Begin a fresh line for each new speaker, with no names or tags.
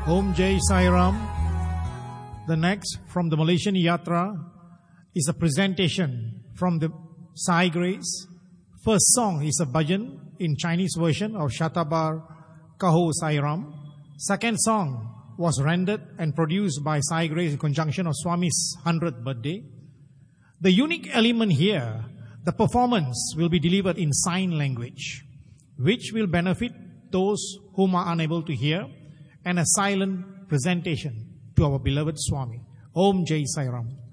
Om Jai Sai Ram. The next, from the Malaysian Yatra, is a presentation from the Sai Grace. First song is a bhajan in Chinese version of Shatabar Kaho Sai Ram. Second song was rendered and produced by Sai Grace in conjunction of Swami's 100th birthday. The unique element here, the performance will be delivered in sign language, which will benefit those whom are unable to hear, and a silent presentation to our beloved Swami. Om Jai Sai Ram.